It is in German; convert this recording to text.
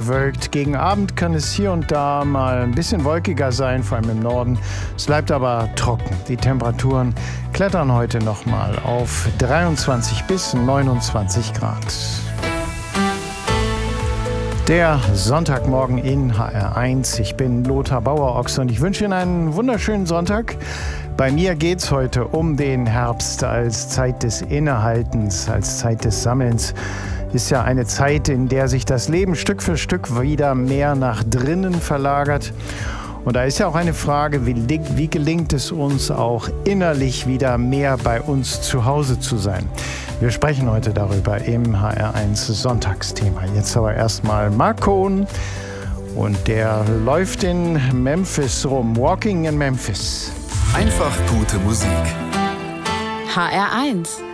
bewölkt. Gegen Abend kann es hier und da mal ein bisschen wolkiger sein, vor allem im Norden. Es bleibt aber trocken. Die Temperaturen klettern heute nochmal auf 23 bis 29 Grad. Der Sonntagmorgen in HR1. Ich bin Lothar Bauer-Ochs und ich wünsche Ihnen einen wunderschönen Sonntag. Bei mir geht es heute um den Herbst als Zeit des Innehaltens, als Zeit des Sammelns. Ist ja eine Zeit, in der sich das Leben Stück für Stück wieder mehr nach drinnen verlagert. Und da ist ja auch eine Frage, wie gelingt es uns auch innerlich wieder mehr bei uns zu Hause zu sein? Wir sprechen heute darüber im HR1 Sonntagsthema. Jetzt aber erstmal Marc Cohn und der läuft in Memphis rum. Walking in Memphis. Einfach gute Musik. HR1